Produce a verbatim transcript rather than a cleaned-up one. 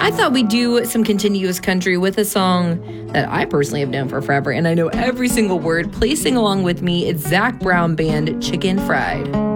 I thought we'd do some continuous country with a song that I personally have known for forever, and I know every single word. Please sing along with me. It's Zac Brown Band, Chicken Fried.